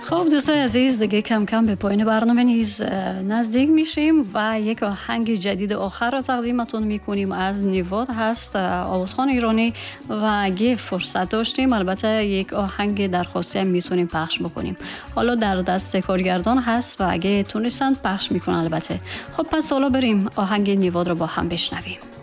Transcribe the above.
خب دوستان عزیز، دیگه کم کم به پایان برنامه نیز نزدیک میشیم و یک آهنگ جدید آخر رو تقدیمتون میکنیم. از نیواد هست، آوازخوان ایرانی، و اگه فرصت داشتیم البته یک آهنگ درخواستی هم میتونیم پخش بکنیم. حالا در دست کارگردان هست و اگه تونستند پخش میکنن البته. خب پس حالا بریم آهنگ نیواد رو با هم بشنویم.